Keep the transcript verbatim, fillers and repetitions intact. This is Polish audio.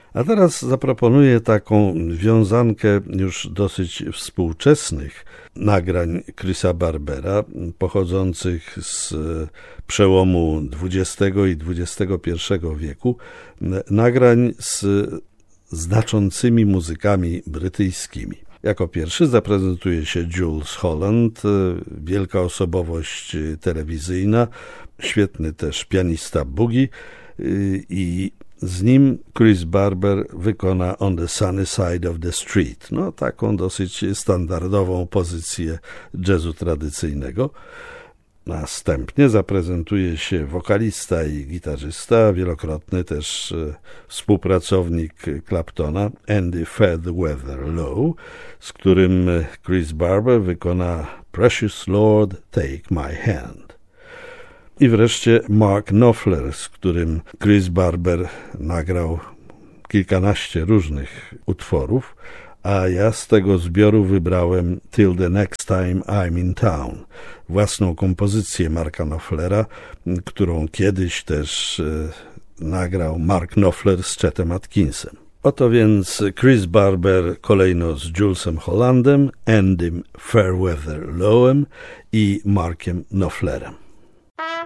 A teraz zaproponuję taką wiązankę już dosyć współczesnych nagrań Chrisa Barbera, pochodzących z przełomu dwudziestego i dwudziestego pierwszego wieku, nagrań z znaczącymi muzykami brytyjskimi. Jako pierwszy zaprezentuje się Jools Holland, wielka osobowość telewizyjna, świetny też pianista boogie, i z nim Chris Barber wykona On the Sunny Side of the Street, no taką dosyć standardową pozycję jazzu tradycyjnego. Następnie zaprezentuje się wokalista i gitarzysta, wielokrotny też współpracownik Claptona, Andy Fairweather Low, z którym Chris Barber wykona Precious Lord, Take My Hand. I wreszcie Mark Knopfler, z którym Chris Barber nagrał kilkanaście różnych utworów, a ja z tego zbioru wybrałem Till the Next Time I'm in Town, własną kompozycję Marka Knopflera, którą kiedyś też e, nagrał Mark Knopfler z Chettem Atkinsem. Oto więc Chris Barber kolejno z Joolsem Hollandem, Andym Fairweather Lowem i Markiem Knopflerem.